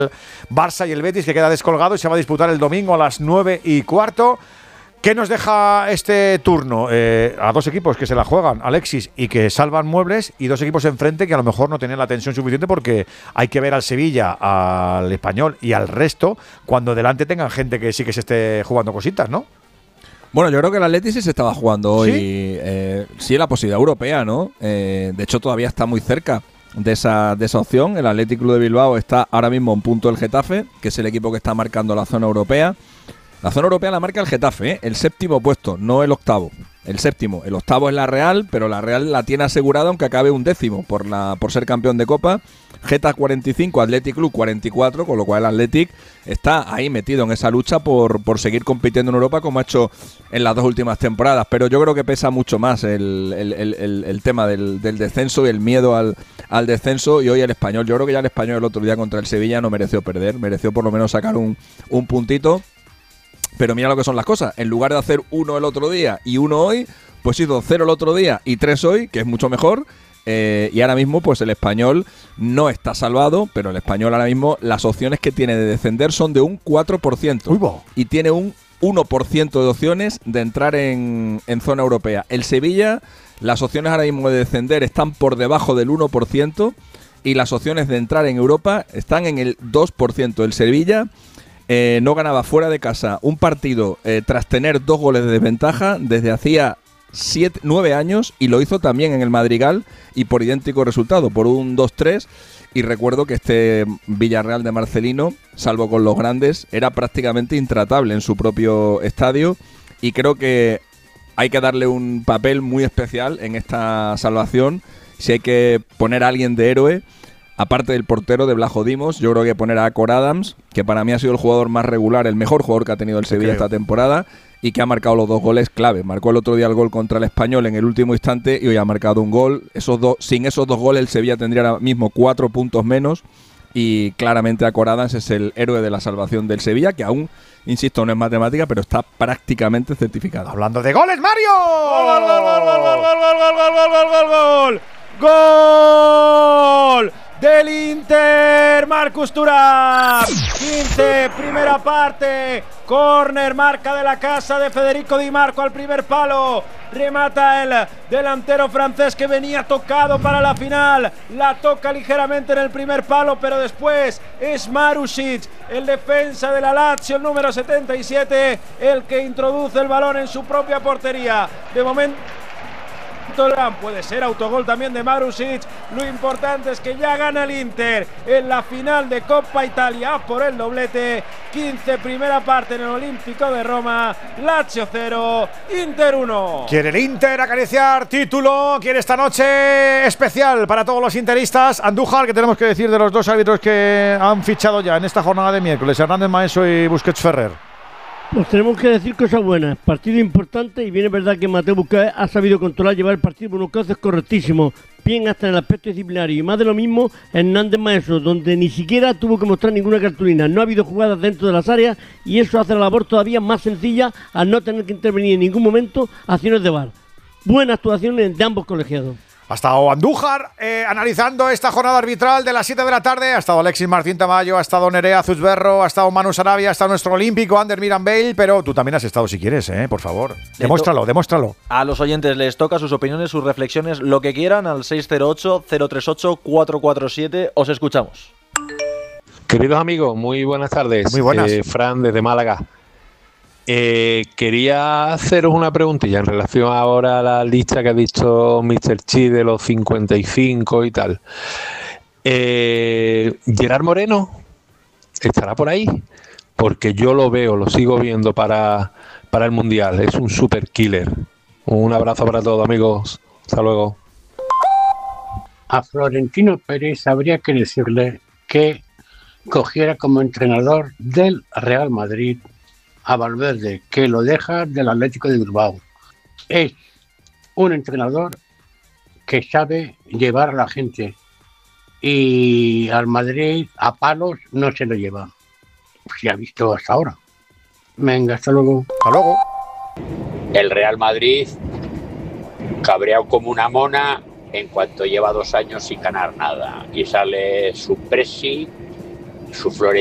Barça y el Betis, que queda descolgado y se va a disputar el domingo a las 9:15. ¿Qué nos deja este turno? A dos equipos que se la juegan, Alexis, y que salvan muebles, y dos equipos enfrente que a lo mejor no tenían la tensión suficiente, porque hay que ver al Sevilla, al Español y al resto cuando delante tengan gente que sí que se esté jugando cositas, ¿no? Bueno, yo creo que el Atleti sí se estaba jugando hoy. ¿Sí? La posibilidad europea, ¿no? De hecho, todavía está muy cerca de esa opción. El Athletic Club de Bilbao está ahora mismo en punto del Getafe, que es el equipo que está marcando la zona europea. La zona europea la marca el Getafe, el séptimo puesto, no el octavo. El séptimo. El octavo es la Real, pero la Real la tiene asegurada aunque acabe un décimo por ser campeón de Copa. Geta 45, Athletic Club 44, con lo cual el Athletic está ahí metido en esa lucha por seguir compitiendo en Europa como ha hecho en las dos últimas temporadas. Pero yo creo que pesa mucho más el tema del descenso y el miedo al descenso. Y hoy el Español, yo creo que ya el Español el otro día contra el Sevilla no mereció perder, mereció por lo menos sacar un puntito. Pero mira lo que son las cosas. En lugar de hacer 1 el otro día y 1 hoy, pues hizo 0 el otro día y 3 hoy, que es mucho mejor. Y ahora mismo, pues el Español no está salvado, pero el Español ahora mismo, las opciones que tiene de descender son de un 4%. Uy, y tiene un 1% de opciones de entrar en zona europea. El Sevilla, las opciones ahora mismo de descender están por debajo del 1%, y las opciones de entrar en Europa están en el 2%. El Sevilla no ganaba fuera de casa un partido tras tener 2 goles de desventaja desde hacía 9 años, y lo hizo también en el Madrigal y por idéntico resultado, por un 2-3. Y recuerdo que este Villarreal de Marcelino, salvo con los grandes, era prácticamente intratable en su propio estadio, y creo que hay que darle un papel muy especial en esta salvación. Si hay que poner a alguien de héroe, aparte del portero de Blajo Dimos, yo creo que poner a Cor Adams, que para mí ha sido el jugador más regular, el mejor jugador que ha tenido el Sevilla esta temporada, y que ha marcado los 2 goles clave. Marcó el otro día el gol contra el Español en el último instante, y hoy ha marcado un gol. Sin esos 2 goles el Sevilla tendría ahora mismo 4 puntos menos, y claramente a Cor Adams es el héroe de la salvación del Sevilla, que aún, insisto, no es matemática, pero está prácticamente certificado. Hablando de goles, Mario. ¡Gol, gol, gol, gol, gol, gol, gol, gol, gol, gol, gol! ¡Gol del Inter! Marcus Thuram, 15, primera parte, córner, marca de la casa de Federico Di Marco al primer palo, remata el delantero francés que venía tocado para la final, la toca ligeramente en el primer palo, pero después es Marusic, el defensa de la Lazio, el número 77, el que introduce el balón en su propia portería. De momento puede ser autogol también de Marusic. Lo importante es que ya gana el Inter en la final de Coppa Italia por el doblete. 15, primera parte en el Olímpico de Roma. Lazio 0, Inter 1. Quiere el Inter acariciar título, quiere esta noche especial para todos los interistas. Andújar, ¿qué tenemos que decir de los dos árbitros que han fichado ya en esta jornada de miércoles? Hernández Maeso y Busquets Ferrer. Pues tenemos que decir cosas buenas, partido importante, y bien es verdad que Mateo Busquets ha sabido controlar, llevar el partido por unos cauces correctísimos, bien hasta en el aspecto disciplinario, y más de lo mismo Hernández Maeso, donde ni siquiera tuvo que mostrar ninguna cartulina, no ha habido jugadas dentro de las áreas, y eso hace la labor todavía más sencilla al no tener que intervenir en ningún momento acciones de VAR. Buena actuación de ambos colegiados. Ha estado Andújar analizando esta jornada arbitral de las 7 de la tarde. Ha estado Alexis Martín Tamayo, ha estado Nerea Zuzberro, ha estado Manu Sarabia, ha estado nuestro olímpico Ander Miran Bale. Pero tú también has estado si quieres, por favor. Demuéstralo. A los oyentes les toca sus opiniones, sus reflexiones, lo que quieran al 608-038-447. Os escuchamos. Queridos amigos, muy buenas tardes. Muy buenas. Fran desde Málaga. Quería haceros una preguntilla en relación ahora a la lista que ha dicho Mr. Chi de los 55 y tal. ¿Gerard Moreno estará por ahí? Porque yo lo sigo viendo para el Mundial. Es un super killer. Un abrazo para todos, amigos. Hasta luego. A Florentino Pérez habría que decirle que cogiera como entrenador del Real Madrid a Valverde, que lo deja del Atlético de Bilbao. Es un entrenador que sabe llevar a la gente, y al Madrid a palos no se lo lleva. Se ha visto hasta ahora. Venga, hasta luego. Hasta luego. El Real Madrid cabreado como una mona en cuanto lleva 2 años sin ganar nada, y sale su presi su